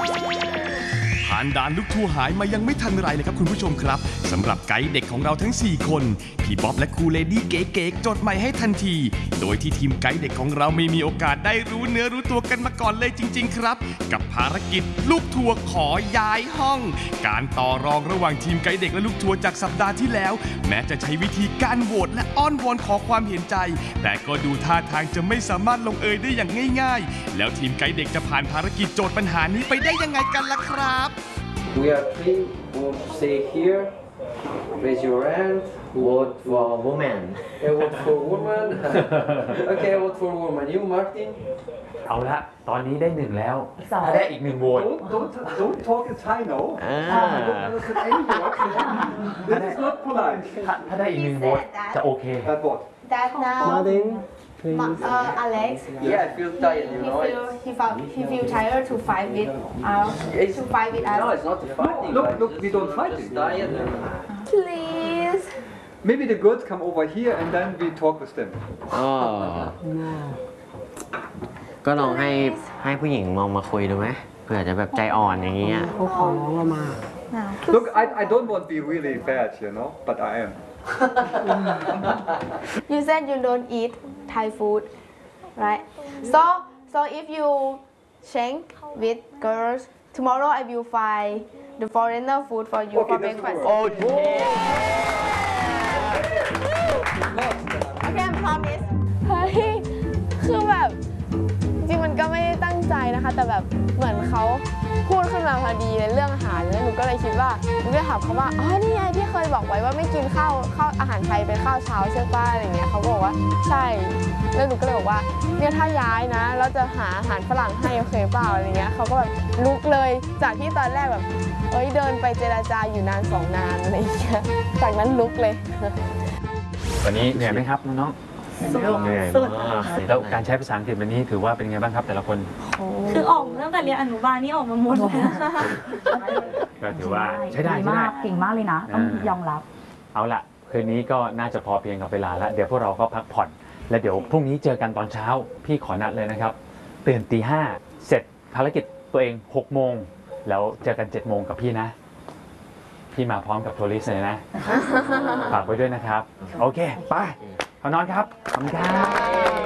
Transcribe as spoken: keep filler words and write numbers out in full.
ผ่านด่านลูกทัวร์หายมายังไม่ทันไรเลยครับคุณผู้ชมครับสำหรับไกด์เด็กของเราทั้งสี่คนพี่บ๊อบและครูเลดี้เก๋ๆจดใหม่ให้ทันทีโดยที่ทีมไกด์เด็กของเราไม่มีโอกาสได้รู้เนื้อรู้ตัวกันมาก่อนเลยจริงๆครับกับภารกิจลูกทัวร์ขอย้ายห้องการต่อรองระหว่างทีมไกด์เด็กและลูกทัวร์จากสัปดาห์ที่แล้วแม้จะใช้วิธีการโหวตและอ้อนวอนขอความเห็นใจแต่ก็ดูท่าทางจะไม่สามารถลงเอยได้อย่างง่ายๆแล้วทีมไกด์เด็กจะผ่านภารกิจโจทย์ปัญหานี้ไปได้ยังไงกันล่ะครับ We are three who want to stay here. Raise your hand. Vote for woman. I vote for woman. Okay, I vote for woman. You, Martin? เอาละตอนนี้ได้หนึ่งแล้วถ้าได้อีกหนึ่งโหวต Don't, don't, don't talk in Thai, no. Ah. I don't understand any word. This is not polite. ถ้าถ้าได้อีกหนึ่งโหวตจะโอเค That what? That now, Martin, Ma- uh, Alex, Yeah, I feel tired, you he know. feel he felt he feel tired to fight with us, It's, to fight with no, us. it's not fighting. look, but look, just, we don't uh, fight Just it. tired. And... Please. Maybe the girls come over here and then we talk with them. อ๋อก็ลองให้ให้ผู้หญิงมองมาคุยดูไหมเผื่อจะแบบใจอ่อนอย่างเงี้ย Now, Look, I, I don't want to be really bad, you know, but I am. you said you don't eat Thai food, right? So, so if you shank with girls, tomorrow I will find the foreigner food for you Okay, for that's breakfast. good. โอเค Okay, I promise. เฮ้ย คือแบบ จริงมันก็ไม่ได้ตั้งใจนะคะ แต่แบบเหมือนเขาพูดขึ้นมาพอดีในเรื่องอาหารแล้วหนูก็เลยคิดว่าหนูก็เลยถามเขาว่าอ๋อนี่ไงที่เคยบอกไว้ว่าไม่กินข้าวข้าวอาหารไทยเป็นข้าวเช้าใช่ป่ะอะไรเงี้ยเขาก็บอกว่าใช่แล้วหนูก็เลยบอกว่าเนี่ยถ้าย้ายนะเราจะหาอาหารฝรั่งให้โอเคเปล่าอะไรเงี้ยเขาก็แบบลุกเลยจากที่ตอนแรกแบบเอ้ยเดินไปเจรจาอยู่นานสองนานอะไรเงี้ยจากนั้นลุกเลยวันนี้เหนื่อยไหมครับน้องๆเหนื่อยมากแล้วการใช้ภาษาอังกฤษวันนี้ถือว่าเป็นไงบ้างครับแต่ละคนคือออกตั้งแต่เรียนอนุบาลนี่ออกมาหมดเลยนะคะก็ถือว่าใช้ได้ใช้ได้มากเก่งมากเลยนะ ต้องยอมรับเอาละคืนนี้ก็น่าจะพอเพียงกับเวลาแล้วเดี๋ยวพวกเราก็พักผ่อนและเดี๋ยวพรุ่งนี้เจอกันตอนเช้าพี่ขอนัดเลยนะครับตื่นตีห้าเสร็จภารกิจตัวเองหกโมงแล้วเจอกันเจ็ดโมงกับพี่นะพี่มาพร้อมกับโทรลิสเลยนะฝากไว้ด้วยนะครับโอเคไปเอานอนครับขอบคุณครับ